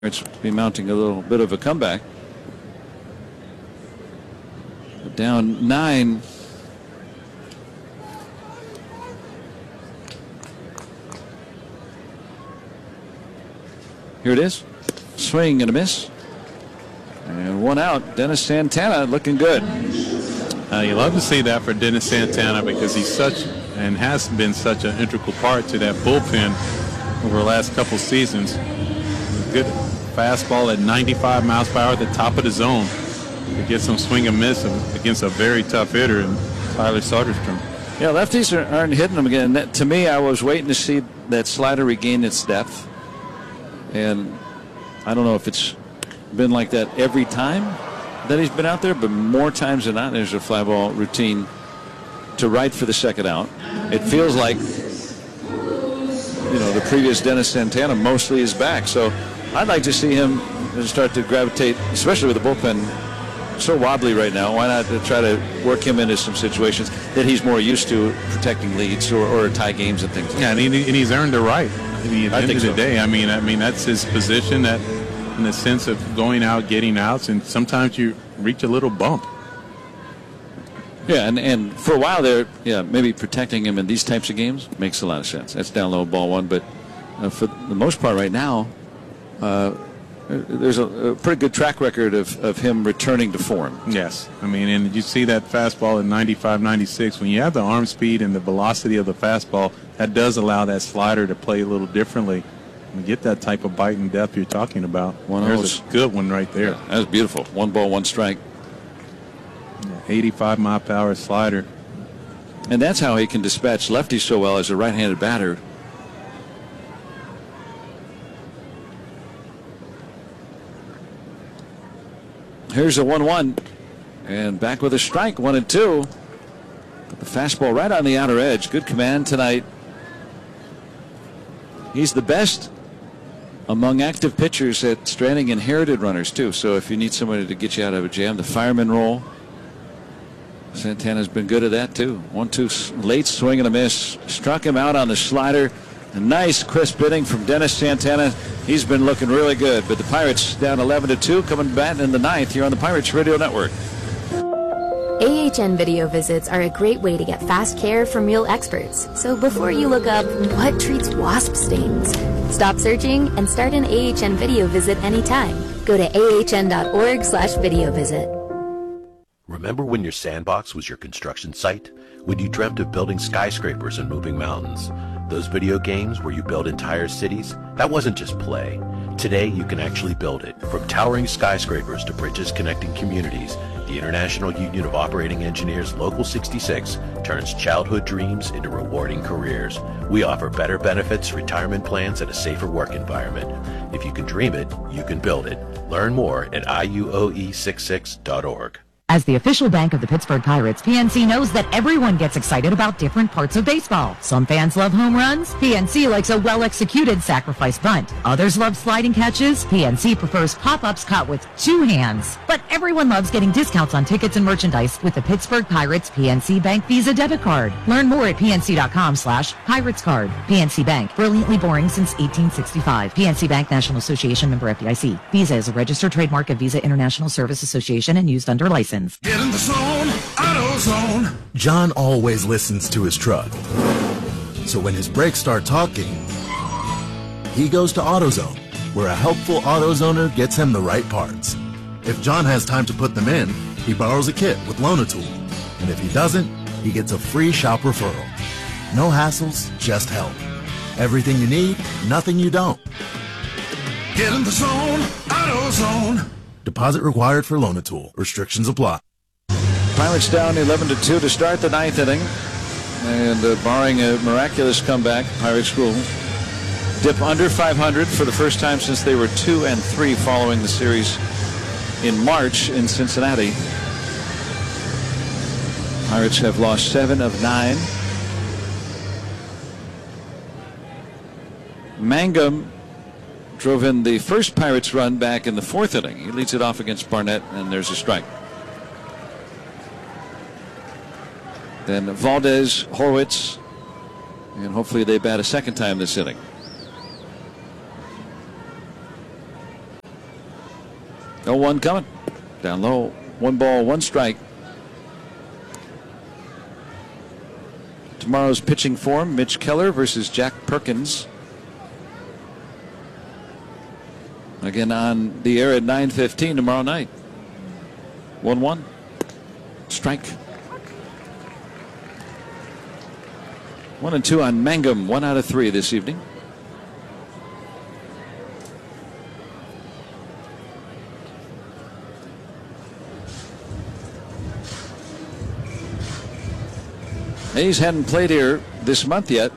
It's be mounting a little bit of a comeback. Down 9. Here it is. Swing and a miss. And one out. Dennis Santana looking good. You love to see that for Dennis Santana because he's such and has been such an integral part to that bullpen over the last couple seasons. Good fastball at 95 miles per hour at the top of the zone to get some swing and miss against a very tough hitter in Tyler Soderstrom. Yeah, lefties aren't hitting them again. To me, I was waiting to see that slider regain its depth. And I don't know if it's been like that every time that he's been out there, but more times than not, there's a fly ball routine to right for the second out. It feels like, the previous Dennis Santana mostly is back. So I'd like to see him start to gravitate, especially with the bullpen so wobbly right now. Why not try to work him into some situations that he's more used to, protecting leads or tie games and things like that. And he's earned the right. At the end of the day, I mean that's his position. That in the sense of going out, getting outs, and sometimes you reach a little bump. Yeah, and for a while there, maybe protecting him in these types of games makes a lot of sense. That's down low, ball one, but for the most part right now, there's a pretty good track record of him returning to form. Yes. I mean, and you see that fastball at 95, 96. When you have the arm speed and the velocity of the fastball, that does allow that slider to play a little differently and get that type of bite and depth you're talking about. There's a good one right there. Yeah, that was beautiful. 1 ball, 1 strike. 85 mile per hour slider. And that's how he can dispatch lefties so well as a right-handed batter. Here's a 1-1, and back with a strike, 1-2. Put the fastball right on the outer edge. Good command tonight. He's the best among active pitchers at stranding inherited runners too. So if you need somebody to get you out of a jam, the fireman role, Santana's been good at that too. 1-2 late swing and a miss. Struck him out on the slider. A nice crisp hitting from Dennis Santana. He's been looking really good. But the Pirates down 11-2, coming back in the 9th here on the Pirates Radio Network. AHN video visits are a great way to get fast care from real experts. So before you look up what treats wasp stings, stop searching and start an AHN video visit anytime. Go to ahn.org/video visit. Remember when your sandbox was your construction site? When you dreamt of building skyscrapers and moving mountains? Those video games where you build entire cities? That wasn't just play. Today you can actually build it. From towering skyscrapers to bridges connecting communities, the International Union of Operating Engineers Local 66 turns childhood dreams into rewarding careers. We offer better benefits, retirement plans, and a safer work environment. If you can dream it, you can build it. Learn more at iuoe66.org. As the official bank of the Pittsburgh Pirates, PNC knows that everyone gets excited about different parts of baseball. Some fans love home runs. PNC likes a well-executed sacrifice bunt. Others love sliding catches. PNC prefers pop-ups caught with 2 hands. But everyone loves getting discounts on tickets and merchandise with the Pittsburgh Pirates PNC Bank Visa debit card. Learn more at pnc.com/Pirates card. PNC Bank, brilliantly boring since 1865. PNC Bank, National Association, member FDIC. Visa is a registered trademark of Visa International Service Association and used under license. Get in the zone, AutoZone. John always listens to his truck. So when his brakes start talking, he goes to AutoZone, where a helpful AutoZoner gets him the right parts. If John has time to put them in, he borrows a kit with Loan-A-Tool. And if he doesn't, he gets a free shop referral. No hassles, just help. Everything you need, nothing you don't. Get in the zone, AutoZone. Deposit required for Loan-A-Tool. Restrictions apply. Pirates down 11-2 to start the 9th inning. And barring a miraculous comeback, Pirates will dip under 500 for the first time since they were 2-3 following the series in March in Cincinnati. Pirates have lost 7 of 9. Mangum drove in the first Pirates run back in the 4th inning. He leads it off against Barnett, and there's a strike. Then Valdez, Horwitz, and hopefully they bat a second time this inning. 0-1 coming. Down low. 1 ball, 1 strike. Tomorrow's pitching form: Mitch Keller versus Jack Perkins. Again on the air at 9:15 tomorrow night. 1-1. Strike. 1-2 on Mangum. 1 out of 3 this evening. A's hadn't played here this month yet,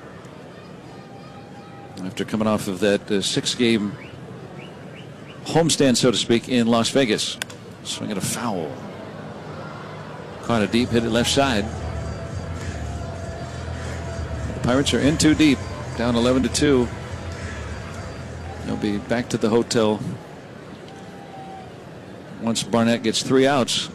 after coming off of that 6-game homestand, so to speak, in Las Vegas. Swinging a foul. Caught a deep hit at left side. The Pirates are in too deep, down 11-2. They'll be back to the hotel once Barnett gets 3 outs.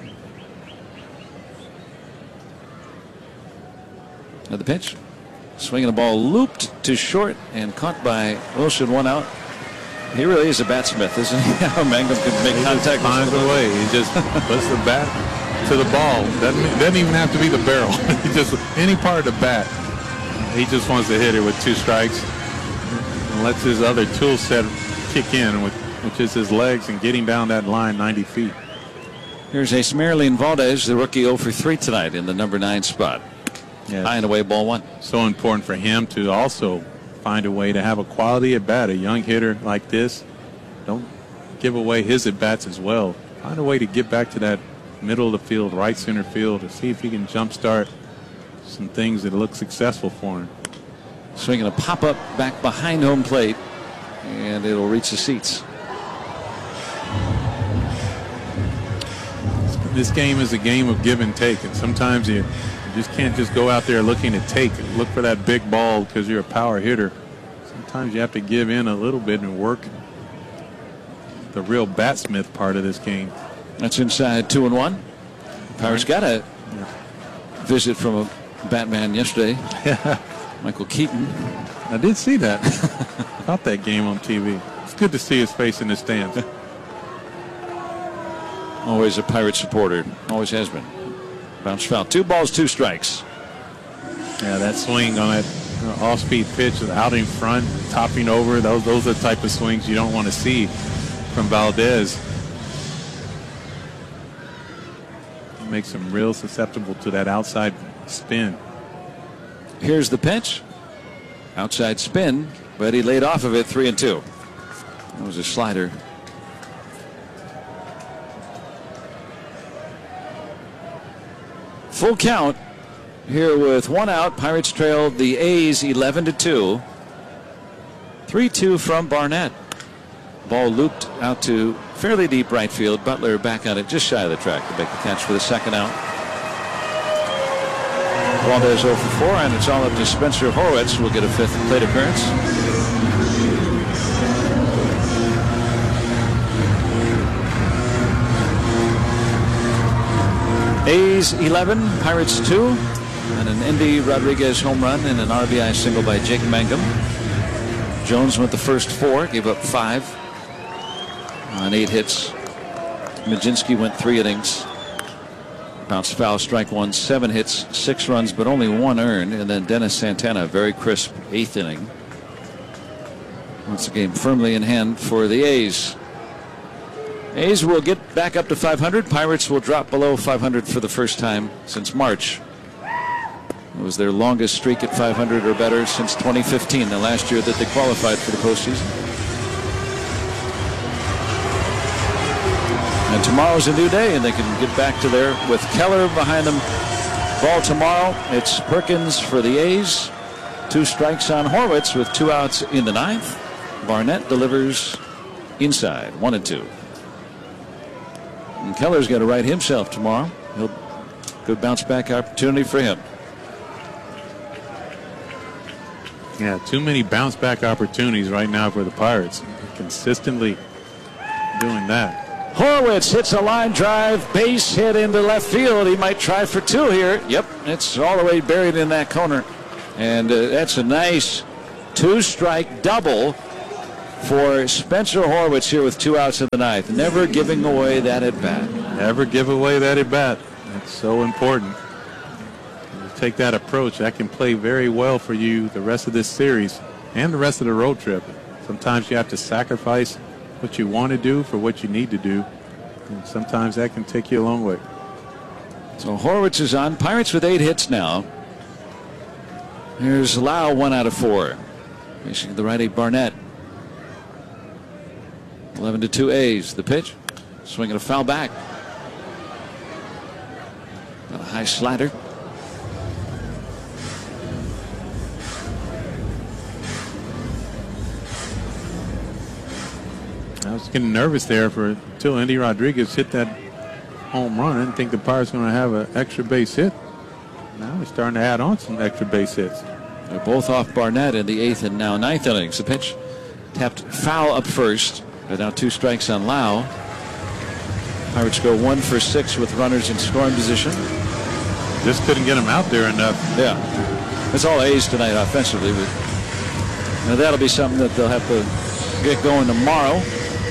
Now the pitch. Swinging the ball looped to short and caught by Wilson. 1 out. He really is a batsmith, isn't he? How Mangum can make contact. Finds a way. He just puts the bat to the ball. Doesn't even have to be the barrel. He just any part of the bat. He just wants to hit it with 2 strikes and lets his other tool set kick in, which is his legs and getting down that line 90 feet. Here's Esmeralyn Valdez, the rookie, 0 for 3 tonight in the number 9 spot. Yes. High and away, ball 1. So important for him to also find a way to have a quality at bat. A young hitter like this, don't give away his at bats as well. Find a way to get back to that middle of the field, right center field, to see if he can jumpstart some things that look successful for him. Swinging a pop up back behind home plate, and it'll reach the seats. This game is a game of give and take, and sometimes you just can't just go out there looking to look for that big ball because you're a power hitter. Sometimes you have to give in a little bit and work the real batsmith part of this game. That's inside 2-1. Pirates got a visit from a Batman yesterday. Michael Keaton. I did see that. Caught that game on TV. It's good to see his face in the stands. Always a Pirate supporter. Always has been. Bounce foul. 2 balls, 2 strikes. Yeah, that swing on that off-speed pitch out in front, topping over, those are the type of swings you don't want to see from Valdez. It makes him real susceptible to that outside spin. Here's the pitch. Outside spin, but he laid off of it. 3-2. That was a slider. Full count here with 1 out. Pirates trailed the A's 11-2. 3-2 from Barnett. Ball looped out to fairly deep right field. Butler back on it just shy of the track to make the catch for the 2nd out. Valdez 0 for 4, and it's all up to Spencer Horwitz, who will get a 5th plate appearance. A's 11, Pirates 2, and an Endy Rodriguez home run and an RBI single by Jake Mangum. Jones went the first 4, gave up 5 on 8 hits. Majinski went 3 innings. Bounce foul, strike 1, 7 hits, 6 runs, but only 1 earned. And then Dennis Santana, very crisp 8th inning. Once the game firmly in hand for the A's. A's will get back up to 500. Pirates will drop below 500 for the first time since March. It was their longest streak at 500 or better since 2015, the last year that they qualified for the postseason. And tomorrow's a new day, and they can get back to there with Keller behind them. Ball tomorrow. It's Perkins for the A's. 2 strikes on Horwitz with 2 outs in the 9th. Barnett delivers inside, 1-2. And Keller's got to right himself tomorrow. Good bounce back opportunity for him. Yeah, too many bounce back opportunities right now for the Pirates. Consistently doing that. Horwitz hits a line drive, base hit into left field. He might try for 2 here. Yep, it's all the way buried in that corner. And that's a nice 2-strike double for Spencer Horwitz here with 2 outs in the ninth. Never giving away that at bat. Never give away that at bat. That's so important. You take that approach, that can play very well for you the rest of this series and the rest of the road trip. Sometimes you have to sacrifice what you want to do for what you need to do. And sometimes that can take you a long way. So Horwitz is on. Pirates with 8 hits now. Here's Lau, 1 out of 4. Facing the righty Barnett. 11-2 A's. The pitch. Swinging a foul back. Got a high slider. I was getting nervous there until Andy Rodriguez hit that home run. I didn't think the Pirates were going to have an extra base hit. Now they're starting to add on some extra base hits. They're both off Barnett in the 8th and now 9th innings. The pitch tapped foul up first. But now 2 strikes on Lau. Pirates go 1 for 6 with runners in scoring position. Just couldn't get him out there enough. Yeah. It's all A's tonight offensively. But now that'll be something that they'll have to get going tomorrow.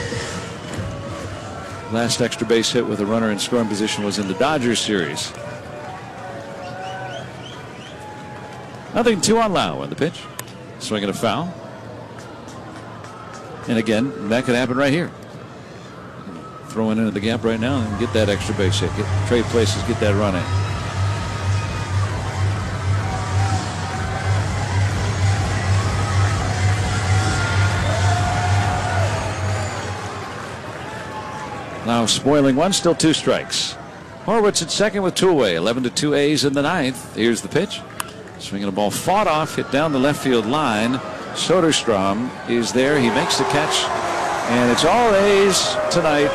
Last extra base hit with a runner in scoring position was in the Dodgers series. 0-2 on Lau on the pitch. Swinging a foul. And again, that could happen right here. Throwing into the gap right now and get that extra base hit. Trade places, get that run in. Now spoiling one, still 2 strikes. Horwitz at second with 2 away. 11-2 A's in the 9th. Here's the pitch. Swinging a ball fought off, hit down the left field line. Soderstrom is there. He makes the catch. And it's all A's tonight.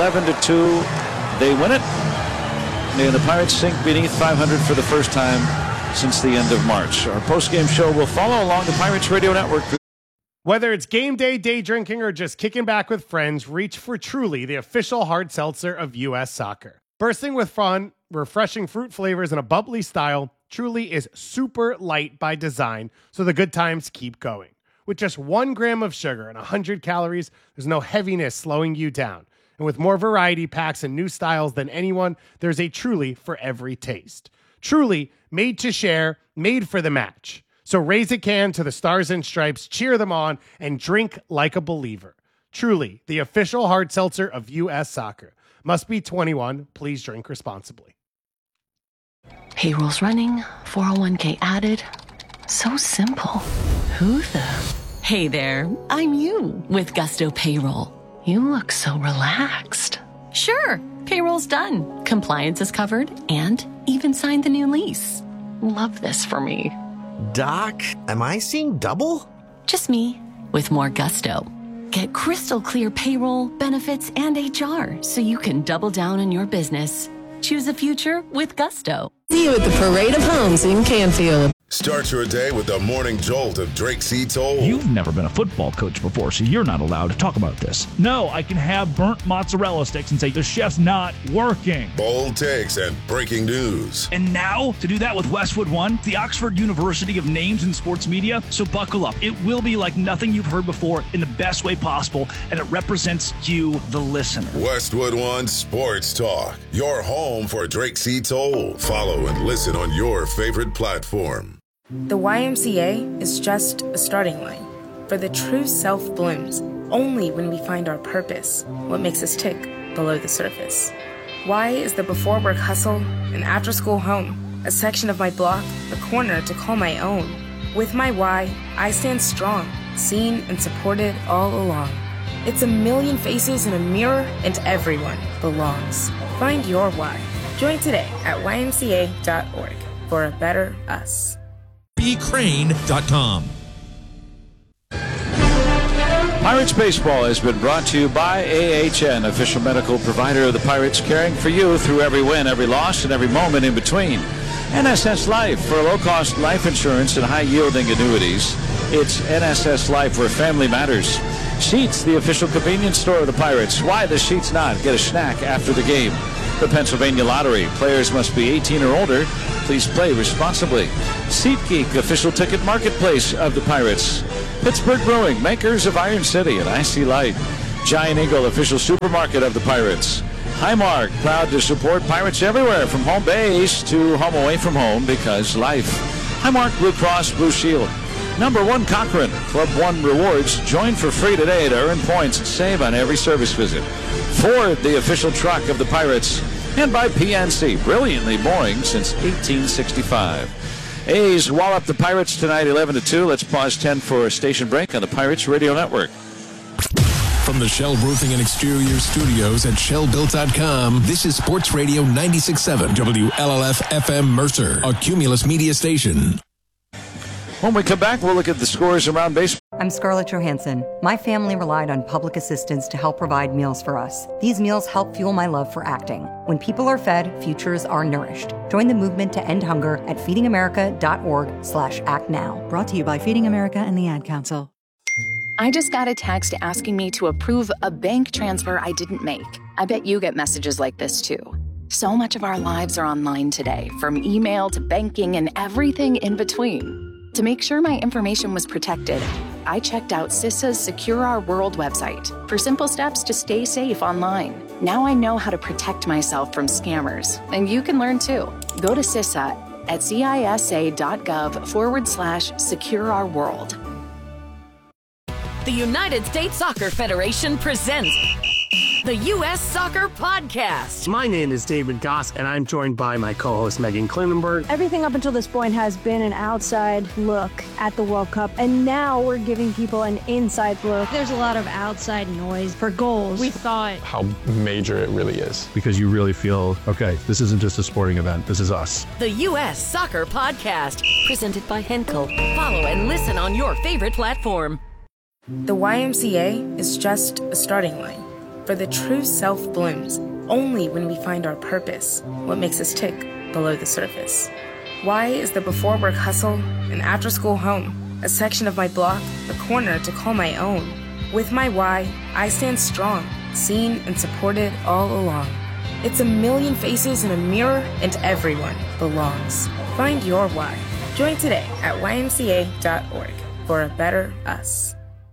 11-2. They win it. And the Pirates sink beneath 500 for the first time since the end of March. Our postgame show will follow along the Pirates Radio Network. Whether it's game day, day drinking, or just kicking back with friends, reach for Truly, the official hard seltzer of U.S. Soccer. Bursting with fun, refreshing fruit flavors, and a bubbly style, Truly is super light by design, so the good times keep going. With just 1 gram of sugar and 100 calories, there's no heaviness slowing you down. And with more variety packs and new styles than anyone, there's a Truly for every taste. Truly, made to share, made for the match. So raise a can to the Stars and Stripes, cheer them on, and drink like a believer. Truly, the official hard seltzer of U.S. Soccer. Must be 21. Please drink responsibly. Payroll's running, 401k added. So simple. Who the? Hey there, I'm you with Gusto Payroll. You look so relaxed. Sure, payroll's done. Compliance is covered and even signed the new lease. Love this for me. Doc, am I seeing double? Just me with more gusto. Get crystal clear payroll, benefits, and HR so you can double down on your business. Choose a future with Gusto. See you at the Parade of Homes in Canfield. Start your day with the morning jolt of Drake C. Toll. You've never been a football coach before, so you're not allowed to talk about this. No, I can have burnt mozzarella sticks and say the chef's not working. Bold takes and breaking news. And now, to do that with Westwood One, the Oxford University of Names in Sports Media. So buckle up. It will be like nothing you've heard before in the best way possible, and it represents you, the listener. Westwood One Sports Talk, your home for Drake C. Toll. Follow and listen on your favorite platform. The YMCA is just a starting line, for the true self blooms only when we find our purpose, what makes us tick below the surface. Y is the before work hustle, an after school home, a section of my block, a corner to call my own. With my Y, I stand strong, seen and supported all along. It's a million faces in a mirror and everyone belongs. Find your Y. Join today at ymca.org for a better us. bcrane.com. Pirates Baseball has been brought to you by AHN, official medical provider of the Pirates, caring for you through every win, every loss, and every moment in between. NSS Life, for low-cost life insurance and high-yielding annuities. It's NSS Life, where family matters. Sheets, the official convenience store of the Pirates. Why the Sheets not? Get a snack after the game. The Pennsylvania Lottery. Players must be 18 or older. Please play responsibly. SeatGeek, official ticket marketplace of the Pirates. Pittsburgh Brewing, makers of Iron City and Icy Light. Giant Eagle, official supermarket of the Pirates. Highmark, proud to support Pirates everywhere, from home base to home away from home, because life. Highmark Blue Cross Blue Shield. Number 1 Cochrane, Club 1 Rewards. Join for free today to earn points and save on every service visit. Ford, the official truck of the Pirates. And by PNC, brilliantly boring since 1865. A's wallop the Pirates tonight, 11-2. Let's pause 10 for a station break on the Pirates Radio Network. From the Shell Roofing and Exterior Studios at ShellBuilt.com, this is Sports Radio 96.7 WLLF FM Mercer, a Cumulus media station. When we come back, we'll look at the scores around baseball. I'm Scarlett Johansson. My family relied on public assistance to help provide meals for us. These meals help fuel my love for acting. When people are fed, futures are nourished. Join the movement to end hunger at feedingamerica.org/actnow. Brought to you by Feeding America and the Ad Council. I just got a text asking me to approve a bank transfer I didn't make. I bet you get messages like this too. So much of our lives are online today, from email to banking and everything in between. To make sure my information was protected, I checked out CISA's Secure Our World website for simple steps to stay safe online. Now I know how to protect myself from scammers, and you can learn too. Go to CISA at cisa.gov/Secure Our World. The United States Soccer Federation presents the U.S. Soccer Podcast. My name is David Goss, and I'm joined by my co-host Megan Klinenberg. Everything up until this point has been an outside look at the World Cup, and now we're giving people an inside look. There's a lot of outside noise for goals. We thought how major it really is. Because you really feel, okay, this isn't just a sporting event, this is us. The U.S. Soccer Podcast, presented by Henkel. Follow and listen on your favorite platform. The YMCA is just a starting line. For the true self blooms only when we find our purpose, what makes us tick below the surface. Y is the before work hustle, an after school home, a section of my block, a corner to call my own. With my Y, I stand strong, seen and supported all along. It's a million faces in a mirror, and everyone belongs. Find your Y. Join today at ymca.org for a better us.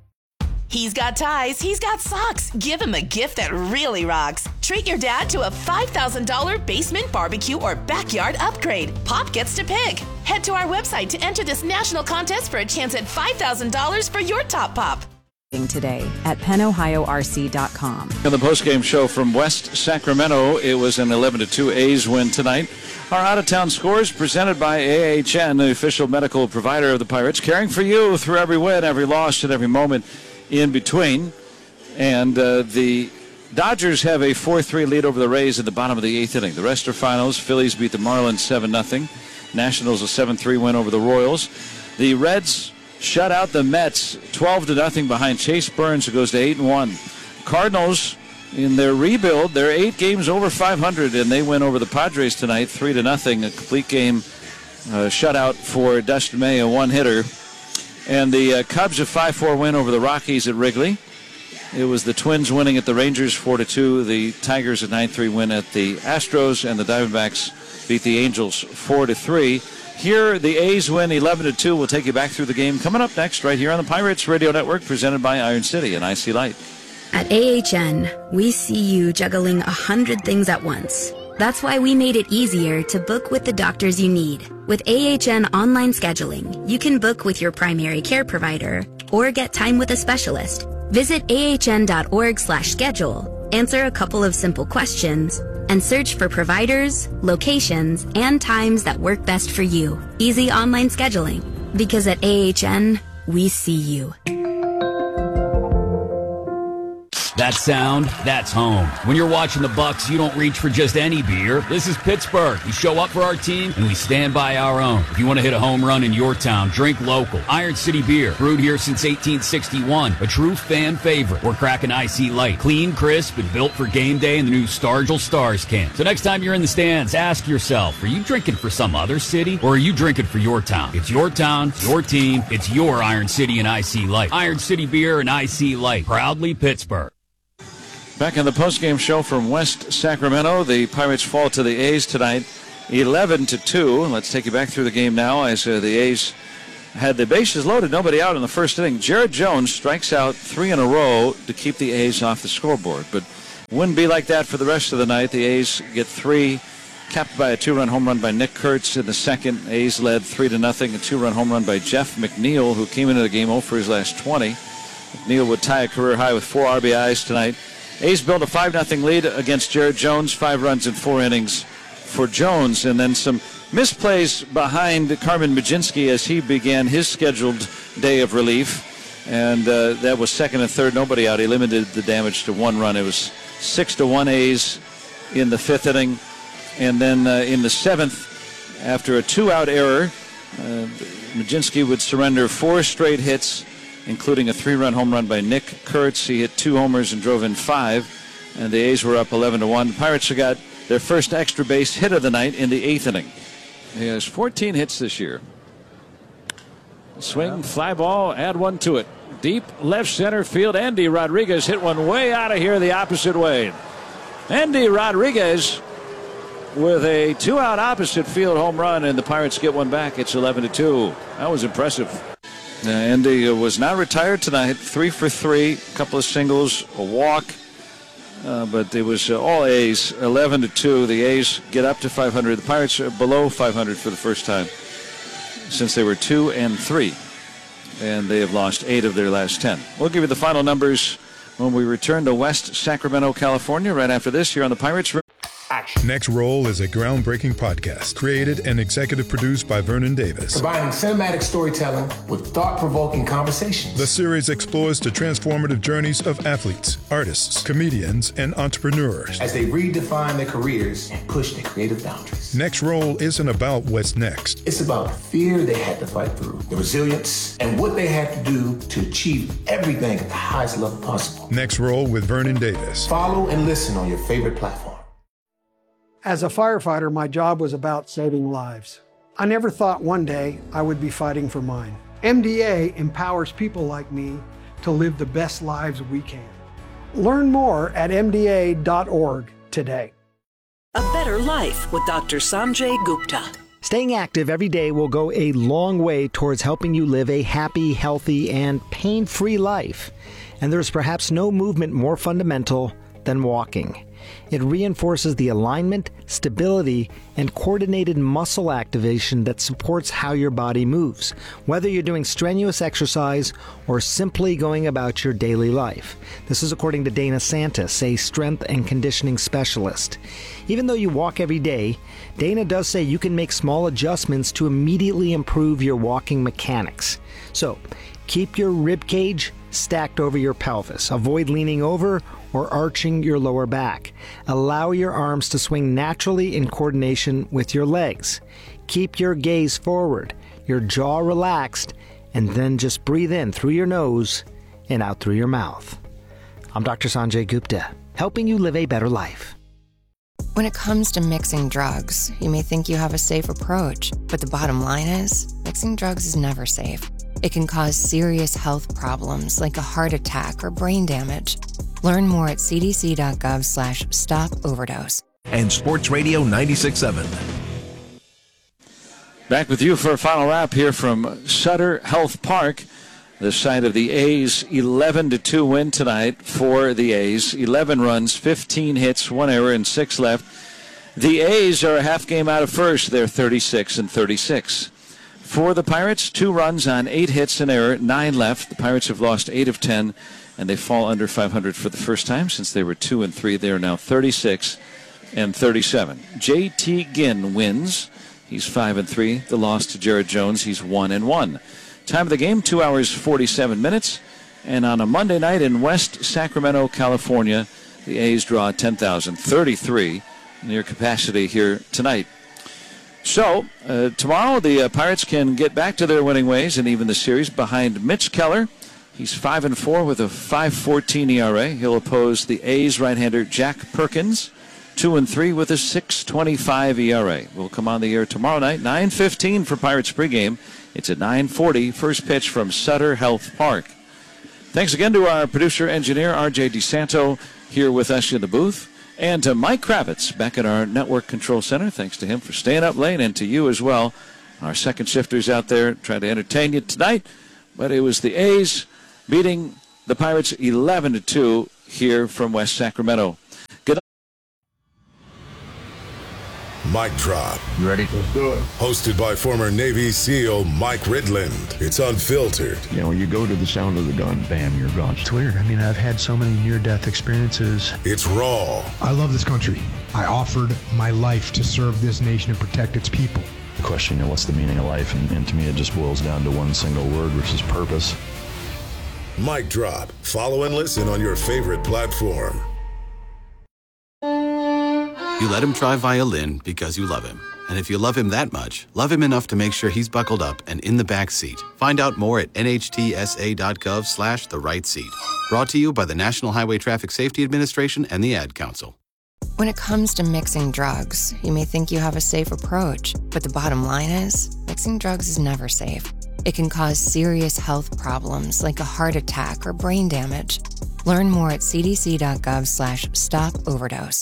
He's got ties, he's got socks. Give him a gift that really rocks. Treat your dad to a $5,000 basement barbecue or backyard upgrade. Pop gets to pick. Head to our website to enter this national contest for a chance at $5,000 for your top pop. Today at PennOhioRC.com. In the postgame show from West Sacramento, it was an 11-2 A's win tonight. Our out-of-town scores presented by AHN, the official medical provider of the Pirates, caring for you through every win, every loss, and every moment in between. And the Dodgers have a 4-3 lead over the Rays in the bottom of the 8th inning. The rest are finals. Phillies beat the Marlins 7-0. Nationals a 7-3 win over the Royals. The Reds shut out the Mets 12-0 behind Chase Burns, who goes to 8-1. Cardinals, in their rebuild, they're 8 games over 500, and they win over the Padres tonight 3-0. A complete game shutout for Dustin May, a one-hitter. And the Cubs a 5-4 win over the Rockies at Wrigley. It was the Twins winning at the Rangers 4-2. The Tigers a 9-3 win at the Astros, and the Diamondbacks beat the Angels 4-3. Here, the A's win 11-2. We'll take you back through the game coming up next right here on the Pirates Radio Network, presented by Iron City and Icy Light. At AHN, we see you juggling 100 things at once. That's why we made it easier to book with the doctors you need. With AHN online scheduling, you can book with your primary care provider or get time with a specialist. Visit ahn.org/schedule, answer a couple of simple questions, and search for providers, locations, and times that work best for you. Easy online scheduling. Because at AHN, we see you. That sound, that's home. When you're watching the Bucks, you don't reach for just any beer. This is Pittsburgh. We show up for our team, and we stand by our own. If you want to hit a home run in your town, drink local. Iron City Beer, brewed here since 1861. A true fan favorite. We're cracking Icy Light. Clean, crisp, and built for game day in the new Stargell Stars can. So next time you're in the stands, ask yourself, are you drinking for some other city, or are you drinking for your town? It's your town, it's your team, it's your Iron City and Icy Light. Iron City Beer and Icy Light. Proudly Pittsburgh. Back on the postgame show from West Sacramento, the Pirates fall to the A's tonight 11-2. Let's take you back through the game now as the A's had the bases loaded, nobody out in the first inning. Jared Jones strikes out 3 in a row to keep the A's off the scoreboard. But wouldn't be like that for the rest of the night. The A's get 3, capped by a 2-run home run by Nick Kurtz in the second. A's led 3-0. A 2-run home run by Jeff McNeil, who came into the game 0 for his last 20. McNeil would tie a career high with 4 RBIs tonight. A's built a 5-0 lead against Jared Jones, 5 runs in 4 innings for Jones, and then some misplays behind Carmen Mlodzinski as he began his scheduled day of relief, and that was second and third, nobody out. He limited the damage to 1 run. It was 6-1 A's in the 5th inning, and then in the 7th, after a 2-out error, Mlodzinski would surrender 4 straight hits, including a 3-run home run by Nick Kurtz. He hit 2 homers and drove in 5, and the A's were up 11-1. The Pirates have got their first extra base hit of the night in the 8th inning. He has 14 hits this year. Swing, fly ball, add 1 to it. Deep left center field. Andy Rodriguez hit one way out of here the opposite way. Andy Rodriguez with a 2-out opposite field home run, and the Pirates get one back. It's 11-2. That was impressive. Andy was not retired tonight. 3 for 3, a couple of singles, a walk. But it was all A's, 11-2. The A's get up to 500. The Pirates are below 500 for the first time since they were 2-3, and they have lost 8 of their last 10. We'll give you the final numbers when we return to West Sacramento, California, right after this here on the Pirates. Next Roll is a groundbreaking podcast created and executive produced by Vernon Davis. Combining cinematic storytelling with thought-provoking conversations. The series explores the transformative journeys of athletes, artists, comedians, and entrepreneurs as they redefine their careers and push their creative boundaries. Next Roll isn't about what's next. It's about the fear they had to fight through, the resilience, and what they had to do to achieve everything at the highest level possible. Next Roll with Vernon Davis. Follow and listen on your favorite platform. As a firefighter, my job was about saving lives. I never thought one day I would be fighting for mine. MDA empowers people like me to live the best lives we can. Learn more at MDA.org today. A better life with Dr. Sanjay Gupta. Staying active every day will go a long way towards helping you live a happy, healthy, and pain-free life. And there's perhaps no movement more fundamental than walking. It reinforces the alignment, stability, and coordinated muscle activation that supports how your body moves, whether you're doing strenuous exercise or simply going about your daily life. This is according to Dana Santis, a strength and conditioning specialist. Even though you walk every day, Dana does say you can make small adjustments to immediately improve your walking mechanics. So, keep your rib cage stacked over your pelvis. Avoid leaning over or arching your lower back. Allow your arms to swing naturally in coordination with your legs. Keep your gaze forward, your jaw relaxed, and then just breathe in through your nose and out through your mouth. I'm Dr. Sanjay Gupta, helping you live a better life. When it comes to mixing drugs, you may think you have a safe approach, but the bottom line is, mixing drugs is never safe. It can cause serious health problems like a heart attack or brain damage. Learn more at cdc.gov/stop-overdose. And Sports Radio 96.7. Back with you for a final wrap here from Sutter Health Park, the site of the A's 11-2 win tonight for the A's. 11 runs, 15 hits, 1 error, and 6 left. The A's are a half game out of first. They're 36-36. For the Pirates, 2 runs on 8 hits, an error, 9 left. The Pirates have lost 8 of 10, and they fall under 500 for the first time since they were 2-3. They are now 36-37. J.T. Ginn wins. He's 5-3. The loss to Jared Jones, he's 1-1. Time of the game, 2 hours, 47 minutes. And on a Monday night in West Sacramento, California, the A's draw 10,033 near capacity here tonight. So, tomorrow the Pirates can get back to their winning ways and even the series behind Mitch Keller. He's 5-4 with a 5.14 ERA. He'll oppose the A's right-hander Jack Perkins, 2-3 with a 6.25 ERA. We'll come on the air tomorrow night, 9:15 for Pirates pregame. It's at 9:40, first pitch from Sutter Health Park. Thanks again to our producer-engineer, R.J. DeSanto, here with us in the booth. And to Mike Kravitz back at our network control center. Thanks to him for staying up late, and to you as well Our second shifters out there trying to entertain you tonight. But it was the A's beating the Pirates 11-2 here from West Sacramento. Good. Mic Drop. You ready? Let's do it. Hosted by former Navy SEAL Mike Ridland. It's unfiltered. You know, when you go to the sound of the gun, bam, you're gone. It's weird. I mean, I've had so many near-death experiences. It's raw. I love this country. I offered my life to serve this nation and protect its people. The question, you know, what's the meaning of life? And to me, it just boils down to one single word, which is purpose. Mic Drop. Follow and listen on your favorite platform. You let him try violin because you love him. And if you love him that much, love him enough to make sure he's buckled up and in the back seat. Find out more at nhtsa.gov/the right seat. Brought to you by the National Highway Traffic Safety Administration and the Ad Council. When it comes to mixing drugs, you may think you have a safe approach, but the bottom line is, mixing drugs is never safe. It can cause serious health problems like a heart attack or brain damage. Learn more at cdc.gov/stop-overdose.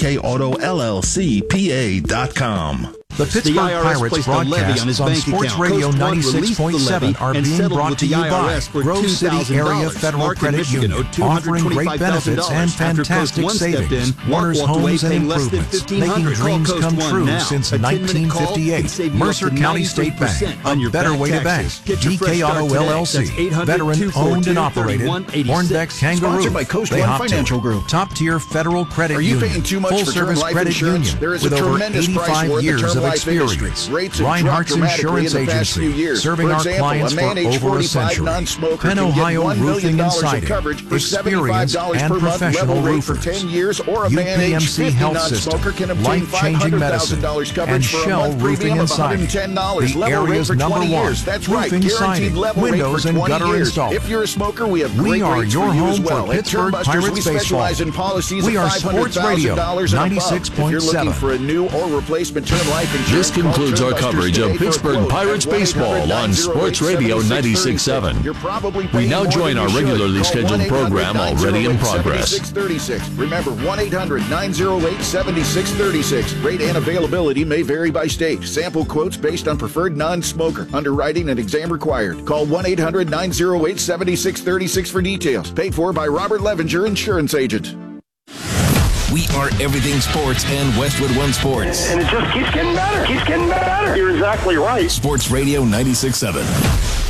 EKAutoLLCPA.com. The Pittsburgh Pirates broadcasts on Sports Radio 96.7 are being brought to you by Grove City Area Federal Credit Union, offering great benefits and fantastic savings. Warner's Homes and Improvements, making dreams come true since 1958. Mercer County State Bank, a better way to bank. DK Auto LLC, veteran owned and operated. Hornbeck Kangaroo, they hop to top-tier federal credit union, full-service credit union with over 85 years of experience. Reinhardt's Insurance Agency, serving our clients for over a century. Penn Ohio Roofing and Siding, experienced and professional roofers. UPMC Health System, life-changing medicine, and Shell Roofing and Siding, the area's #1 roofing, siding, windows, and gutter install. If you're a smoker, we have great are rates your for you home as well. for At Pittsburgh Turnbusters, Pirates we baseball. specialize in policies We of are Sports Radio $500,000 and above. If you're looking 96.7. for a new or replacement term life insurance, This concludes our coverage of Pittsburgh Pirates baseball on Sports Radio 96.7. We now join our regularly scheduled program already in progress. Remember, 1-800-908-7636. Rate and availability may vary by state. Sample quotes based on preferred non-smoker. Underwriting and exam required. Call 1-800-908-7636 for details. Paid for by Robert Levinger, Insurance Agent. We are everything sports and Westwood One Sports. And it just keeps getting better. Keeps getting better. You're exactly right. Sports Radio 96.7.